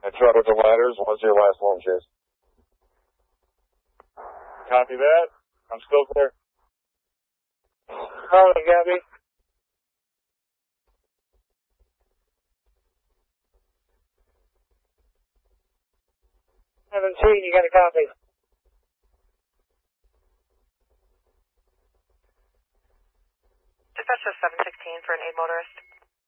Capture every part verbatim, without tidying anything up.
I truck with the ladders. What's your last one, Chase? Copy that. I'm still clear. Oh, you got me? seventeen, you got a copy? Dispatch is seven sixteen for an aid motorist.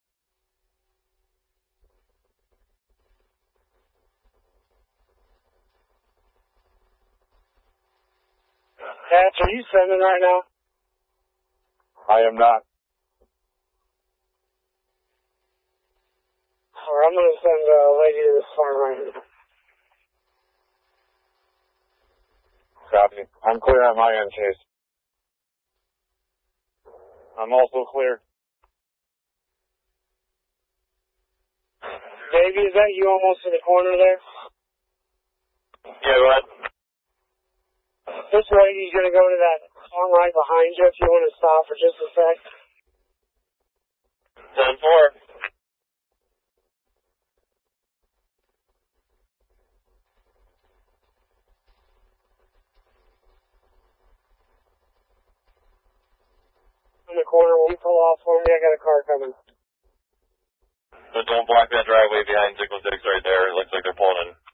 Patch, are you sending right now? I am not. Or I'm going to send a lady to this farm right now. Copy. I'm clear on my end, Chase. I'm also clear. Davey, is that you almost in the corner there? Yeah, go ahead. This lady's going to go to that farm right behind you if you want to stop for just a sec. ten four. In the corner, will you pull off for me? I got a car coming. But don't block that driveway behind six one six right there. It looks like they're pulling in.